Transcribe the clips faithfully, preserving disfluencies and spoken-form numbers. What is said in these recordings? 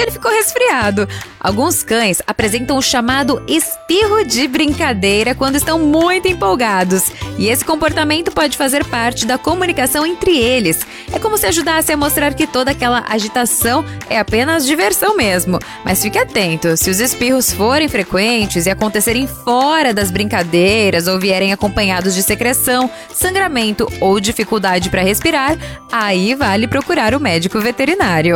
porque ele ficou resfriado. Alguns cães apresentam o chamado espirro de brincadeira quando estão muito empolgados. E esse comportamento pode fazer parte da comunicação entre eles. É como se ajudasse a mostrar que toda aquela agitação é apenas diversão mesmo. Mas fique atento, se os espirros forem frequentes e acontecerem fora das brincadeiras ou vierem acompanhados de secreção, sangramento ou dificuldade para respirar, aí vale procurar o médico veterinário.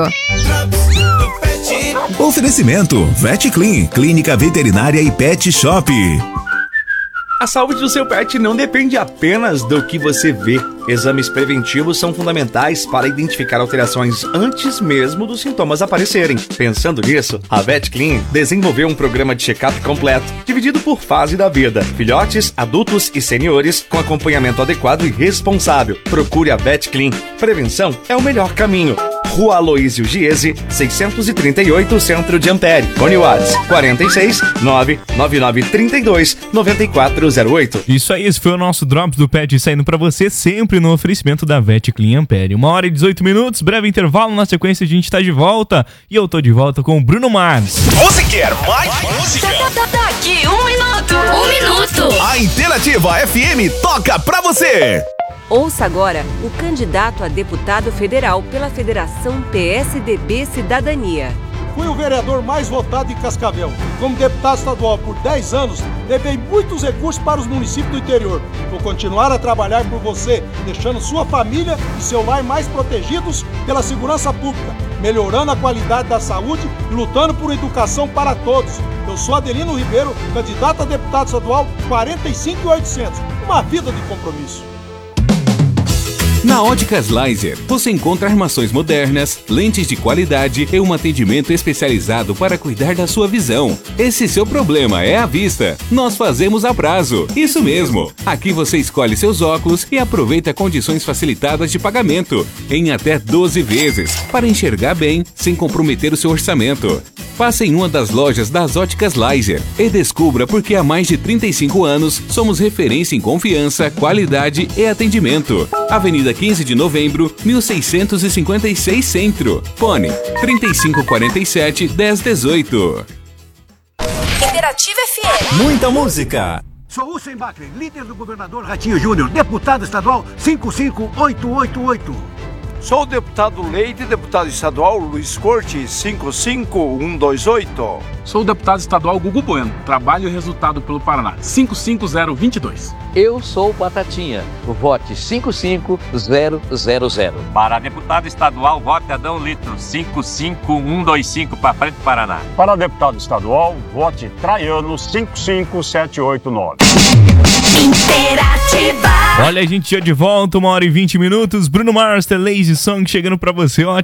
Oferecimento VetClean, clínica veterinária e pet shop. A saúde do seu pet não depende apenas do que você vê. Exames preventivos são fundamentais para identificar alterações antes mesmo dos sintomas aparecerem. Pensando nisso, a VetClean desenvolveu um programa de check-up completo, dividido por fase da vida: filhotes, adultos e seniores, com acompanhamento adequado e responsável. Procure a VetClean. Prevenção é o melhor caminho. Rua Aloísio Giese, seiscentos e trinta e oito, Centro de Ampere. Fone WhatsApp quarenta e seis, nove nove nove, trinta e dois, noventa e quatro zero oito. Isso aí, esse foi o nosso Drops do Pet saindo pra você, sempre no oferecimento da VetClean Ampere. Uma hora e dezoito minutos, breve intervalo, na sequência a gente tá de volta. E eu tô de volta com o Bruno Mars. Você quer mais música? Daqui um minuto. Um minuto. A Interativa F M toca pra você. Ouça agora o candidato a deputado federal pela Federação P S D B Cidadania. Fui o vereador mais votado em Cascavel. Como deputado estadual por dez anos, levei muitos recursos para os municípios do interior. Vou continuar a trabalhar por você, deixando sua família e seu lar mais protegidos pela segurança pública, melhorando a qualidade da saúde e lutando por educação para todos. Eu sou Adelino Ribeiro, candidato a deputado estadual quarenta e cinco mil e oitocentos. Uma vida de compromisso. Na Óticas Laser, você encontra armações modernas, lentes de qualidade e um atendimento especializado para cuidar da sua visão. Esse seu problema é a vista. Nós fazemos a prazo. Isso mesmo. Aqui você escolhe seus óculos e aproveita condições facilitadas de pagamento, em até doze vezes, para enxergar bem, sem comprometer o seu orçamento. Passe em uma das lojas das Óticas Laser e descubra por que há mais de trinta e cinco anos somos referência em confiança, qualidade e atendimento. Avenida quinze de novembro, mil seiscentos e cinquenta e seis Centro. Fone trinta e cinco quarenta e sete, dez dezoito. Interativa F M. Muita música. Sou Hussein Bakri, líder do governador Ratinho Júnior, deputado estadual cinco cinco oito oito oito. Sou o deputado Leite, deputado estadual Luiz Corte, cinco cinco um dois oito. Sou o deputado estadual Gugu Bueno, trabalho e resultado pelo Paraná, cinco cinco zero dois dois. Eu sou Batatinha, vote cinco cinco zero zero zero. Para deputado estadual, vote Adão Litro, cinco cinco um dois cinco para frente do Paraná. Para deputado estadual, vote Traiano, cinco cinco sete oito nove. Interativa. Olha, a gente já de volta, uma hora e vinte minutos. Bruno Mars, The Lazy Song, chegando pra você. Ó,